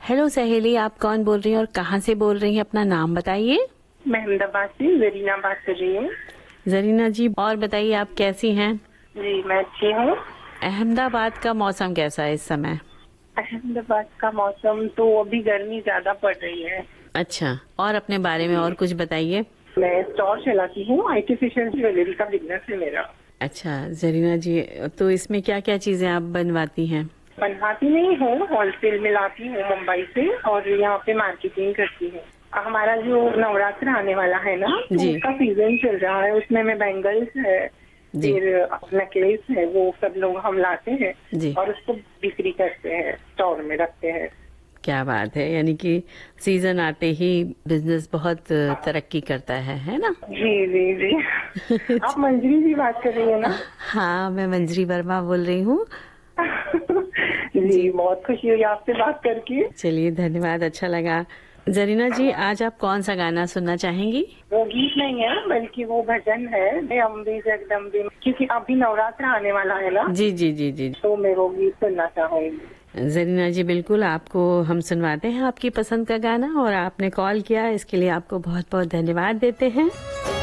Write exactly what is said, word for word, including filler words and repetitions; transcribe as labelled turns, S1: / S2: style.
S1: Hello सहेली, आप कौन बोल रही हैं और कहाँ से बोल रही हैं? अपना नाम बताइए।
S2: मैं अहमदाबाद से जरीना बात कर रही हूँ।
S1: जरीना जी, और बताइए आप कैसी हैं?
S2: जी मैं अच्छी हूँ।
S1: अहमदाबाद का मौसम कैसा है इस समय?
S2: अहमदाबाद का मौसम तो अभी गर्मी ज्यादा पड़ रही है।
S1: अच्छा, और अपने बारे में और कुछ बताइए।
S2: मैं स्टोर चलाती हूँ, आर्टिफिशियल ज्वेलरी का बिजनेस है मेरा।
S1: अच्छा जरीना जी, तो इसमें क्या क्या चीजें आप बनवाती हैं?
S2: बनवाती नहीं हूँ, होलसेल में लाती हूँ मुंबई से और यहाँ पे मार्केटिंग करती हूँ। हमारा जो नवरात्र आने वाला है ना, तो
S1: जी
S2: उसका सीजन चल रहा है, उसमें में बैंगल्स है,
S1: जी
S2: फिर नेकलेस है, वो सब लोग हम लाते हैं
S1: जी,
S2: और उसको बिक्री करते हैं, स्टोर में रखते हैं।
S1: क्या बात है। यानी कि सीजन आते ही बिजनेस बहुत तरक्की करता है है ना?
S2: जी जी जी। आप मंजरी जी बात कर रही है ना?
S1: हाँ, मैं मंजरी वर्मा बोल रही हूँ।
S2: जी
S1: जी,
S2: बहुत खुशी हुई आपसे बात करके।
S1: चलिए धन्यवाद, अच्छा लगा। जरीना जी, आज आप कौन सा गाना सुनना चाहेंगी?
S2: वो गीत नहीं है बल्कि वो भजन है, हे अम्बे जगदम्बे, क्योंकि अभी नवरात्र आने वाला है ना,
S1: जी जी जी जी।
S2: तो मैं वो गीत सुनना चाहूंगी।
S1: जरीना जी, बिल्कुल आपको हम सुनवाते हैं आपकी पसंद का गाना, और आपने कॉल किया इसके लिए आपको बहुत बहुत धन्यवाद देते हैं।